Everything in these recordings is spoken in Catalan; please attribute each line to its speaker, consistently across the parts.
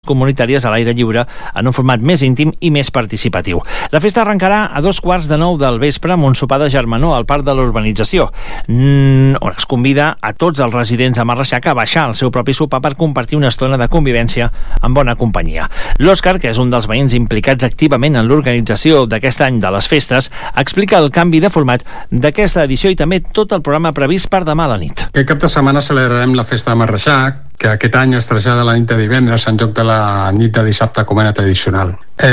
Speaker 1: comunitàries a l'aire lliure en un format més íntim i més participatiu. La festa arrencarà a 8:45 del vespre amb un sopar de germanor al Parc de l'Urbanització, on es convida a tots els residents de Marreixac a baixar el seu propi sopar per compartir una estona de convivència en bona companyia. L'Òscar, que és un dels veïns implicats activament en l'organització d'aquest any de les festes, explica el canvi de format d'aquesta edició i també tot el programa previst per demà a la nit.
Speaker 2: Aquest cap de setmana celebrarem la festa de Marreixac, que aquest any es trasllada la nit de divendres en lloc de la nit de dissabte com era tradicional.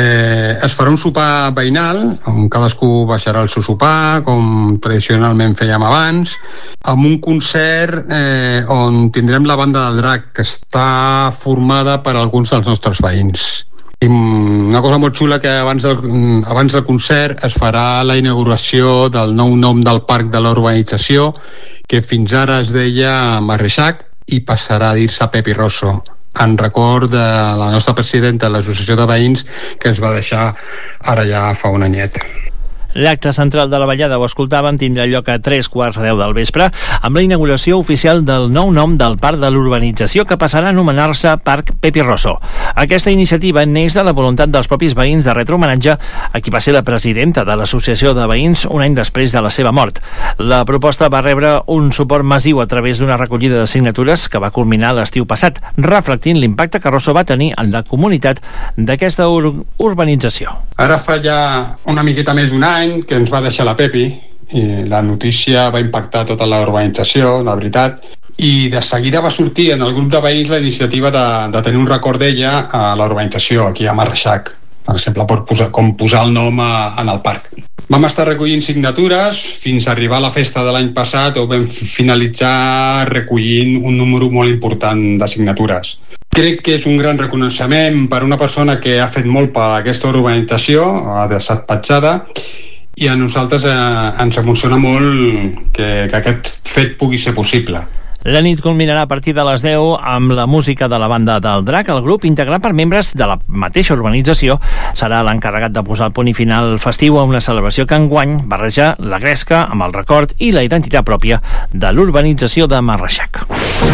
Speaker 2: Es farà un sopar veïnal, on cadascú baixarà el seu sopar, com tradicionalment fèiem abans, amb un concert on tindrem la banda del Drac, que està formada per alguns dels nostres veïns. I una cosa molt xula, que abans del concert es farà la inauguració del nou nom del Parc de l'Urbanització, que fins ara es deia Marreixac, i passarà a dir-se Pepi Rosso, en record de la nostra presidenta de l'Associació de Veïns, que ens va deixar ara ja fa un anyet.
Speaker 1: L'acte central de la ballada, ho escoltàvem, tindrà lloc a 9:45 del vespre amb la inauguració oficial del nou nom del Parc de l'Urbanització, que passarà a anomenar-se Parc Pepi Rosso. Aquesta iniciativa neix de la voluntat dels propis veïns de retre homenatge a qui va ser la presidenta de l'Associació de Veïns un any després de la seva mort. La proposta va rebre un suport massiu a través d'una recollida de signatures que va culminar l'estiu passat, reflectint l'impacte que Rosso va tenir en la comunitat d'aquesta urbanització.
Speaker 2: Ara fa ja una miqueta més d'un any que ens va deixar la Pepi, i la notícia va impactar tota la urbanització, la veritat, i de seguida va sortir en el grup de veïns la iniciativa de tenir un record d'ella a la urbanització, aquí a Marreixac, per exemple, com posar el nom en el parc. Vam estar recollint signatures fins a arribar a la festa de l'any passat, on vam finalitzar recollint un número molt important de signatures. Crec que és un gran reconeixement per una persona que ha fet molt per aquesta urbanització, ha estat petjada, i a nosaltres ens emociona molt que aquest fet pugui ser possible.
Speaker 1: La nit culminarà a partir de les 10 amb la música de la banda del Drac. El grup, integrat per membres de la mateixa urbanització, serà l'encarregat de posar el punt i final festiu a una celebració que enguany barreja la gresca amb el record i la identitat pròpia de l'urbanització de Marreixac.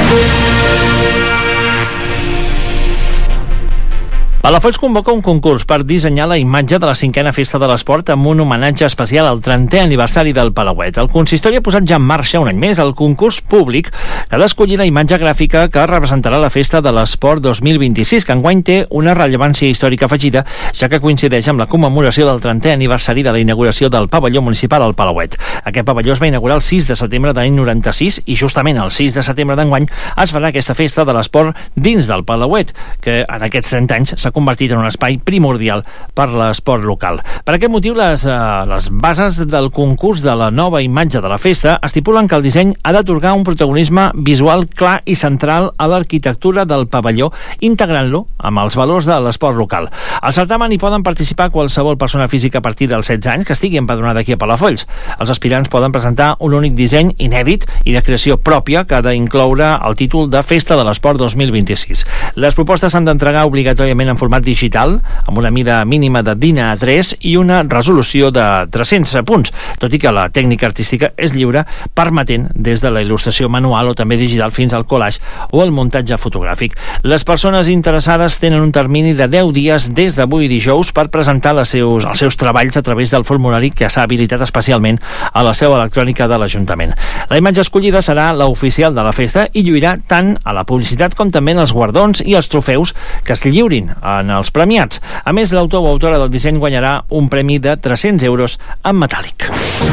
Speaker 1: Palafolls convoca un concurs per dissenyar la imatge de la 5a Festa de l'Esport amb un homenatge especial al 30è aniversari del Palauet. El consistori ha posat ja en marxa un any més el concurs públic que ha d'escollir la imatge gràfica que representarà la Festa de l'Esport 2026, que enguany té una rellevància històrica afegida, ja que coincideix amb la commemoració del 30è aniversari de la inauguració del pavelló municipal al Palauet. Aquest pavelló es va inaugurar el 6 de setembre de l'any 96 i justament el 6 de setembre d'enguany es farà aquesta Festa de l'Esport dins del Palauet, que en aquests 30 anys s'ha convertit en un espai primordial per l'esport local. Per aquest motiu, les bases del concurs de la nova imatge de la festa estipulen que el disseny ha d'atorgar un protagonisme visual clar i central a l'arquitectura del pavelló, integrant-lo amb els valors de l'esport local. Al certamen hi poden participar qualsevol persona física a partir dels 16 anys que estigui empadronada aquí a Palafolls. Els aspirants poden presentar un únic disseny inèdit i de creació pròpia que ha d'incloure el títol de Festa de l'Esport 2026. Les propostes s'han d'entregar obligatòriament en format digital, amb una mida mínima de DIN A3 i una resolució de 300 punts, tot i que la tècnica artística és lliure, permetent des de la il·lustració manual o també digital fins al collage o el muntatge fotogràfic. Les persones interessades tenen un termini de 10 dies des d'avui dijous per presentar els seus treballs a través del formulari que s'ha habilitat especialment a la seu electrònica de l'Ajuntament. La imatge escollida serà l'oficial de la festa i lluirà tant a la publicitat com també en els guardons i els trofeus que es lliurin en els premiats. A més, l'autor o autora del disseny guanyarà un premi de 300 euros en metàl·lic.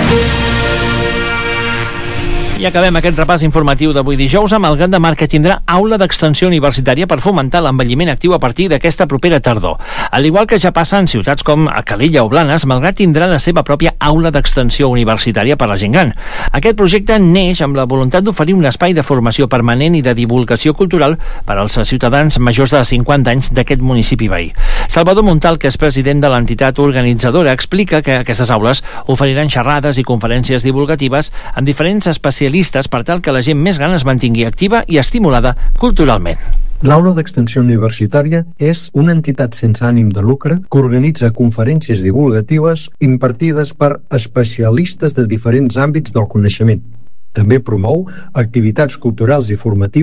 Speaker 1: I acabem aquest repàs informatiu d'avui dijous amb el Gat de Mar, que tindrà aula d'extensió universitària per fomentar l'envelliment actiu a partir d'aquesta propera tardor. Al igual que ja passa en ciutats com a Calella o Blanes, Malgrat tindrà la seva pròpia aula d'extensió universitària per a la gent gran. Aquest projecte neix amb la voluntat d'oferir un espai de formació permanent i de divulgació cultural per als ciutadans majors de 50 anys d'aquest municipi veí. Salvador Montal, que és president de l'entitat organitzadora, explica que aquestes aules oferiran xerrades i conferències divulgatives amb diferents especialistes per tal que la gent més gran es mantingui activa i estimulada culturalment.
Speaker 3: L'Aula d'Extensió Universitària és una entitat sense ànim de lucre que organitza conferències divulgatives impartides per especialistes de diferents àmbits del coneixement. També promou activitats culturals i formatives